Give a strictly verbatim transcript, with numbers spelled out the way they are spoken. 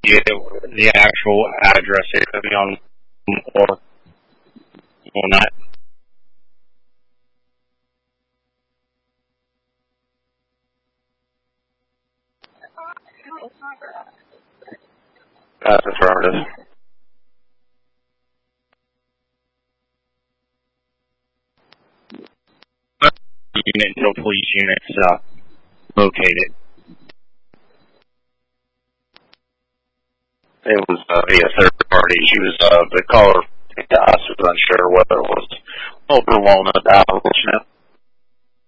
get the actual address it could be on or will not. That's affirmative. Unit, no police units uh, located. It was uh, via third party. She was uh, the caller to us was unsure whether it was Open Walnut Outlet.